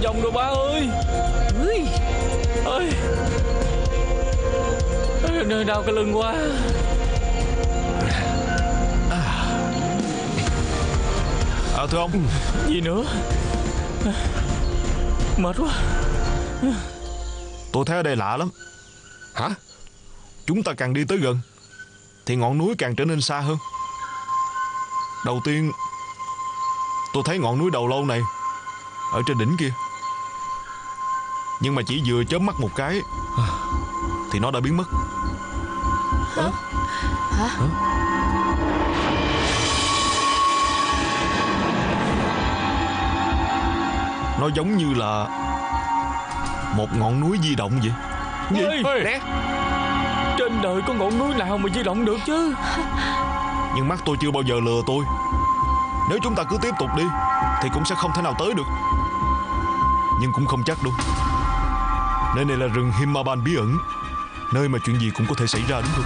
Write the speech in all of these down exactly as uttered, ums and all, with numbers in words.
vòng rồi ba ơi. Ui. Ơi, nơi đau cái lưng quá. À, thưa ông. Gì nữa? Mệt quá. Tôi thấy ở đây lạ lắm. Hả? Chúng ta càng đi tới gần thì ngọn núi càng trở nên xa hơn. Đầu tiên tôi thấy ngọn núi đầu lâu này ở trên đỉnh kia, nhưng mà chỉ vừa chớp mắt một cái thì nó đã biến mất. Hả? Hả? Hả? Nó giống như là một ngọn núi di động vậy. Gì? Ê, nè. Trên đời có ngọn núi nào mà di động được chứ? Nhưng mắt tôi chưa bao giờ lừa tôi. Nếu chúng ta cứ tiếp tục đi thì cũng sẽ không thể nào tới được. Nhưng cũng không chắc đâu. Nơi này là rừng Himaban bí ẩn, nơi mà chuyện gì cũng có thể xảy ra, đúng không?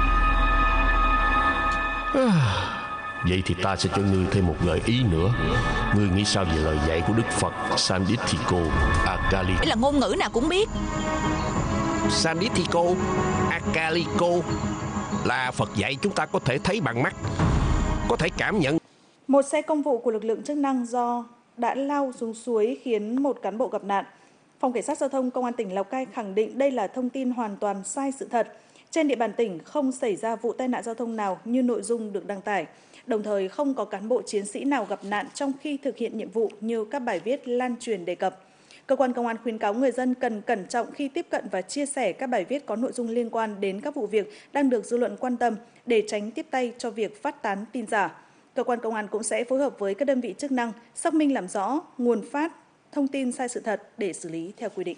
Vậy thì ta sẽ cho ngươi thêm một gợi ý nữa. Ngươi nghĩ sao về lời dạy của Đức Phật Sandithiko Akaliko? Đây là ngôn ngữ nào cũng biết. Sandithiko Akaliko là Phật dạy chúng ta có thể thấy bằng mắt, có thể cảm nhận. Một xe công vụ của lực lượng chức năng do đã lao xuống suối khiến một cán bộ gặp nạn. Phòng Cảnh sát Giao thông Công an tỉnh Lào Cai khẳng định đây là thông tin hoàn toàn sai sự thật. Trên địa bàn tỉnh không xảy ra vụ tai nạn giao thông nào như nội dung được đăng tải. Đồng thời không có cán bộ chiến sĩ nào gặp nạn trong khi thực hiện nhiệm vụ như các bài viết lan truyền đề cập. Cơ quan công an khuyến cáo người dân cần cẩn trọng khi tiếp cận và chia sẻ các bài viết có nội dung liên quan đến các vụ việc đang được dư luận quan tâm để tránh tiếp tay cho việc phát tán tin giả. Cơ quan công an cũng sẽ phối hợp với các đơn vị chức năng xác minh làm rõ nguồn phát thông tin sai sự thật để xử lý theo quy định.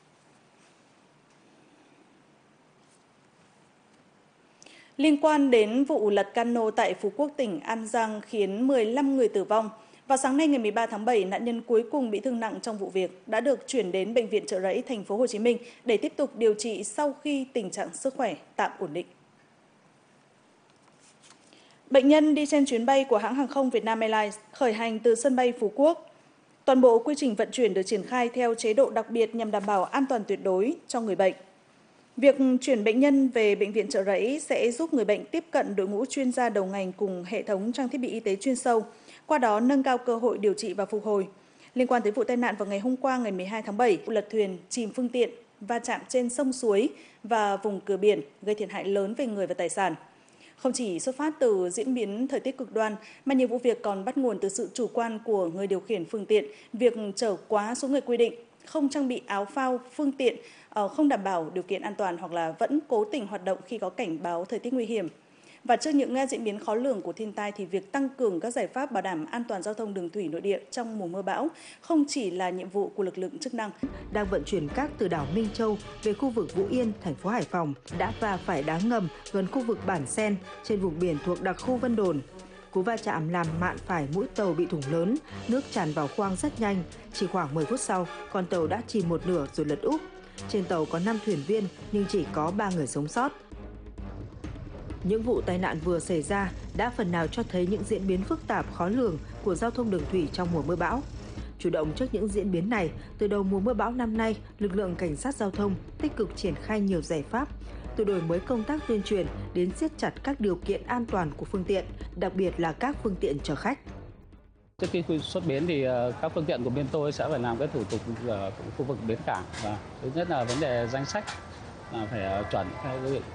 Liên quan đến vụ lật cano tại Phú Quốc, tỉnh An Giang khiến mười lăm người tử vong, vào sáng nay ngày mười ba tháng bảy, nạn nhân cuối cùng bị thương nặng trong vụ việc đã được chuyển đến Bệnh viện Chợ Rẫy, thành phố Hồ Chí Minh để tiếp tục điều trị sau khi tình trạng sức khỏe tạm ổn định. Bệnh nhân đi trên chuyến bay của hãng hàng không Vietnam Airlines khởi hành từ sân bay Phú Quốc. Toàn bộ quy trình vận chuyển được triển khai theo chế độ đặc biệt nhằm đảm bảo an toàn tuyệt đối cho người bệnh. Việc chuyển bệnh nhân về Bệnh viện Chợ Rẫy sẽ giúp người bệnh tiếp cận đội ngũ chuyên gia đầu ngành cùng hệ thống trang thiết bị y tế chuyên sâu, qua đó nâng cao cơ hội điều trị và phục hồi. Liên quan tới vụ tai nạn vào ngày hôm qua ngày mười hai tháng bảy, vụ lật thuyền chìm phương tiện va chạm trên sông suối và vùng cửa biển gây thiệt hại lớn về người và tài sản. Không chỉ xuất phát từ diễn biến thời tiết cực đoan, mà nhiều vụ việc còn bắt nguồn từ sự chủ quan của người điều khiển phương tiện, việc chở quá số người quy định, không trang bị áo phao, phương tiện, không đảm bảo điều kiện an toàn hoặc là vẫn cố tình hoạt động khi có cảnh báo thời tiết nguy hiểm. Và trước những diễn biến khó lường của thiên tai thì việc tăng cường các giải pháp bảo đảm an toàn giao thông đường thủy nội địa trong mùa mưa bão không chỉ là nhiệm vụ của lực lượng chức năng. Đang vận chuyển cát từ đảo Minh Châu về khu vực Vũ Yên, thành phố Hải Phòng đã va phải đá ngầm gần khu vực Bản Sen trên vùng biển thuộc đặc khu Vân Đồn. Cú va chạm làm mạn phải mũi tàu bị thủng lớn, nước tràn vào khoang rất nhanh. Chỉ khoảng mười phút sau, con tàu đã chìm một nửa rồi lật úp. Trên tàu có năm thuyền viên nhưng chỉ có ba người sống sót. Những vụ tai nạn vừa xảy ra đã phần nào cho thấy những diễn biến phức tạp khó lường của giao thông đường thủy trong mùa mưa bão. Chủ động trước những diễn biến này, từ đầu mùa mưa bão năm nay, lực lượng cảnh sát giao thông tích cực triển khai nhiều giải pháp, từ đổi mới công tác tuyên truyền đến siết chặt các điều kiện an toàn của phương tiện, đặc biệt là các phương tiện chở khách. Trước khi xuất bến thì các phương tiện của bên tôi sẽ phải làm cái thủ tục ở khu vực bến cảng. Và thứ nhất là vấn đề danh sách là phải chuẩn theo quy định.